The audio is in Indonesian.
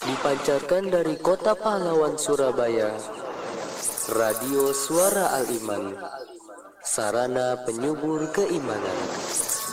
Dipancarkan dari Kota Pahlawan Surabaya, Radio Suara Al-Iman, sarana penyubur keimanan.